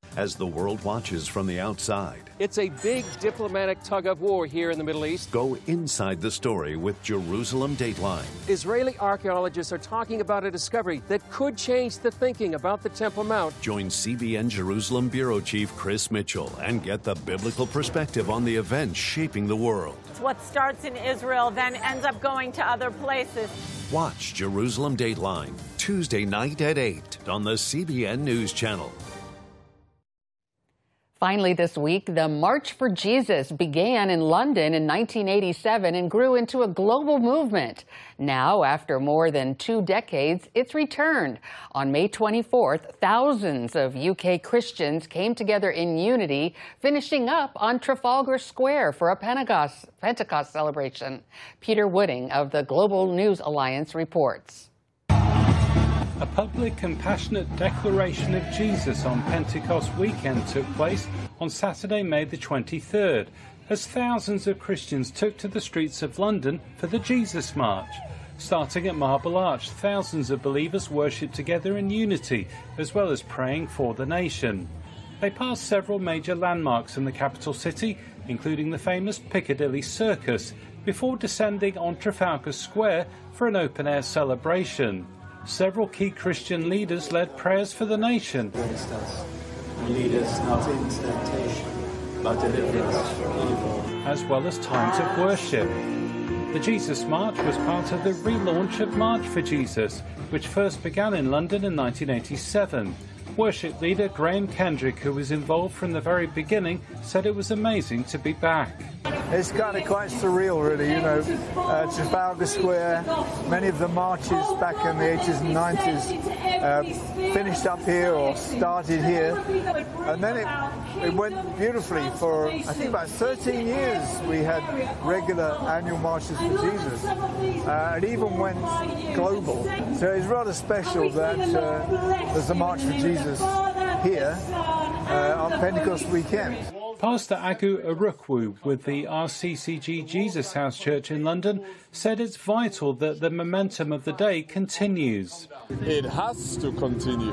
as the world watches from the outside. It's a big diplomatic tug-of-war here in the Middle East. Go inside the story with Jerusalem Dateline. Israeli archaeologists are talking about a discovery that could change the thinking about the Temple Mount. Join CBN Jerusalem Bureau Chief Chris Mitchell and get the biblical perspective on the events shaping the world. What starts in Israel then ends up going to other places. Watch Jerusalem Dateline Tuesday night at 8 on the CBN News Channel. Finally this week, the March for Jesus began in London in 1987 and grew into a global movement. Now, after more than 2 decades, it's returned. On May 24th, thousands of UK Christians came together in unity, finishing up on Trafalgar Square for a Pentecost celebration. Peter Wooding of the Global News Alliance reports. A public and passionate declaration of Jesus on Pentecost weekend took place on Saturday, May the 23rd, as thousands of Christians took to the streets of London for the Jesus March. Starting at Marble Arch, thousands of believers worshipped together in unity, as well as praying for the nation. They passed several major landmarks in the capital city, including the famous Piccadilly Circus, before descending on Trafalgar Square for an open-air celebration. Several key Christian leaders led prayers for the nation. Lead us not into temptation, but deliver us from evil. As well as times of worship. The Jesus March was part of the relaunch of March for Jesus, which first began in London in 1987. Worship leader Graham Kendrick, who was involved from the very beginning, said it was amazing to be back. It's kind of quite surreal, really, you know, Trafalgar Square, many of the marches back in the 80s and 90s finished up here or started here, and then it went beautifully for, I think, about 13 years we had regular annual marches for Jesus. It even went global, so it's rather special that there's a March for Jesus here on Pentecost weekend. Pastor Agu Arukwu with the RCCG Jesus House Church in London said it's vital that the momentum of the day continues. It has to continue.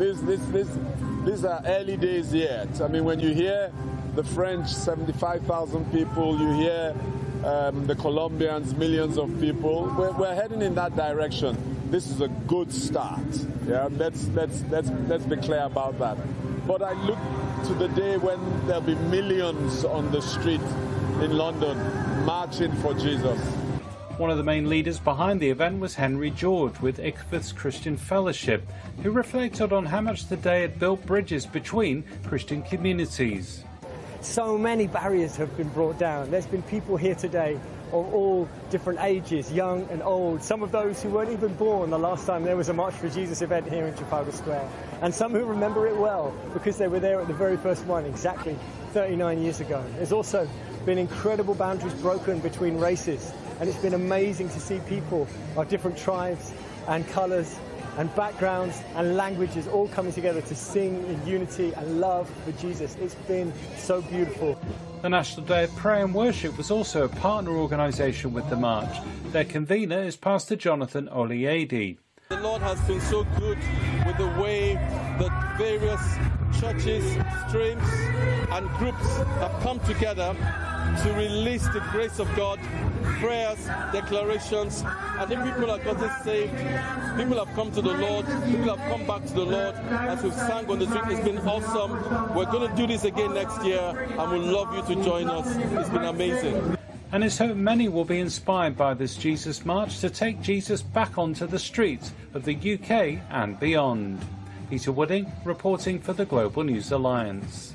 These are early days yet. I mean, when you hear the French, 75,000 people, you hear the Colombians, millions of people, we're heading in that direction. This is a good start. Yeah, let's be clear about that. But I look to the day when there'll be millions on the street in London marching for Jesus. One of the main leaders behind the event was Henry George with Ichthus Christian Fellowship, who reflected on how much the day had built bridges between Christian communities. So many barriers have been brought down. There's been people here today of all different ages, young and old, some of those who weren't even born the last time there was a March for Jesus event here in Trafalgar Square, and some who remember it well because they were there at the very first one exactly 39 years ago. There's also been incredible boundaries broken between races, and it's been amazing to see people of different tribes and colours and backgrounds and languages all coming together to sing in unity and love for Jesus. It's been so beautiful. The National Day of Prayer and Worship was also a partner organisation with the march. Their convener is Pastor Jonathan Oliedi. The Lord has been so good with the way that various churches, streams and groups have come together to release the grace of God, prayers, declarations, and then people have gotten saved, people have come to the Lord, people have come back to the Lord as we've sang on the street. It's been awesome. We're going to do this again next year and we'd love you to join us. It's been amazing. And it's hoped many will be inspired by this Jesus March to take Jesus back onto the streets of the UK and beyond. Peter Wooding reporting for the Global News Alliance.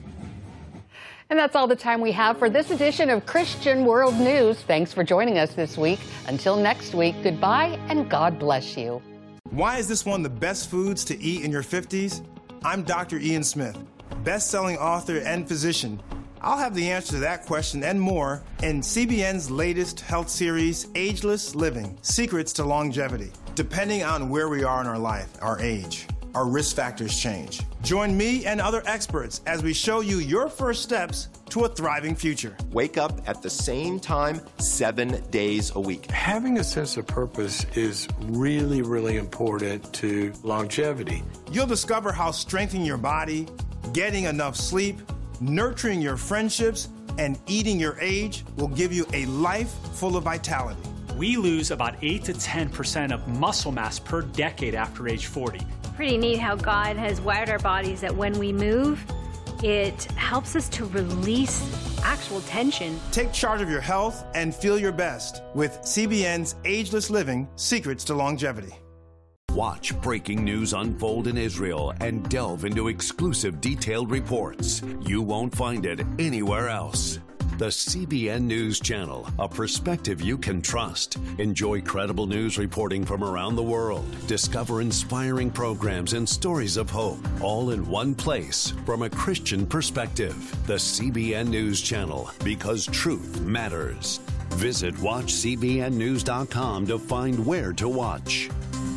And that's all the time we have for this edition of Christian World News. Thanks for joining us this week. Until next week, goodbye and God bless you. Why is this one of the best foods to eat in your 50s? I'm Dr. Ian Smith, best-selling author and physician. I'll have the answer to that question and more in CBN's latest health series, Ageless Living: Secrets to Longevity. Depending on where we are in our life, our age, our risk factors change. Join me and other experts as we show you your first steps to a thriving future. Wake up at the same time 7 days a week. Having a sense of purpose is really important to longevity. You'll discover how strengthening your body, getting enough sleep, nurturing your friendships, and eating your age will give you a life full of vitality. We lose about 8 to 10% of muscle mass per decade after age 40. Pretty neat how God has wired our bodies that when we move, it helps us to release actual tension. Take charge of your health and feel your best with CBN's Ageless Living: Secrets to Longevity. Watch breaking news unfold in Israel and delve into exclusive detailed reports. You won't find it anywhere else. The CBN News Channel, a perspective you can trust. Enjoy credible news reporting from around the world. Discover inspiring programs and stories of hope, all in one place from a Christian perspective. The CBN News Channel, because truth matters. Visit WatchCBNNews.com to find where to watch.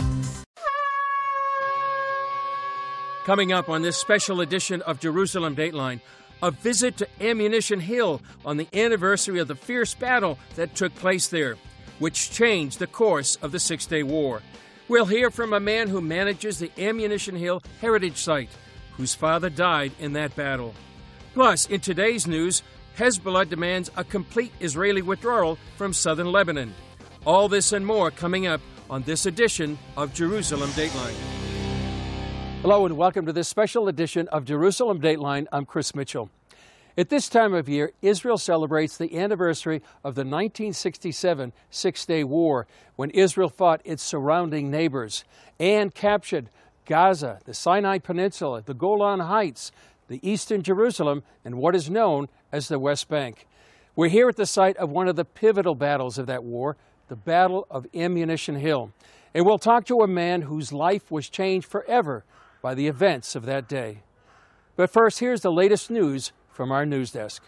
Coming up on this special edition of Jerusalem Dateline, a visit to Ammunition Hill on the anniversary of the fierce battle that took place there, which changed the course of the Six-Day War. We'll hear from a man who manages the Ammunition Hill Heritage Site, whose father died in that battle. Plus, in today's news, Hezbollah demands a complete Israeli withdrawal from southern Lebanon. All this and more coming up on this edition of Jerusalem Dateline. Hello and welcome to this special edition of Jerusalem Dateline. I'm Chris Mitchell. At this time of year, Israel celebrates the anniversary of the 1967 Six-Day War, when Israel fought its surrounding neighbors and captured Gaza, the Sinai Peninsula, the Golan Heights, the eastern Jerusalem, and what is known as the West Bank. We're here at the site of one of the pivotal battles of that war, the Battle of Ammunition Hill. And we'll talk to a man whose life was changed forever by the events of that day. But first, here's the latest news from our news desk.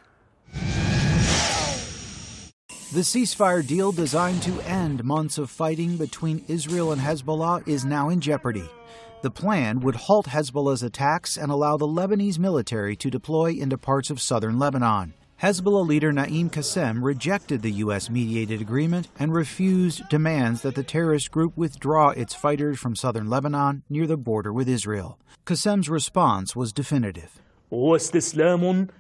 The ceasefire deal designed to end months of fighting between Israel and Hezbollah is now in jeopardy. The plan would halt Hezbollah's attacks and allow the Lebanese military to deploy into parts of southern Lebanon. Hezbollah leader Naim Qassem rejected the U.S.-mediated agreement and refused demands that the terrorist group withdraw its fighters from southern Lebanon near the border with Israel. Qassem's response was definitive. هو استسلام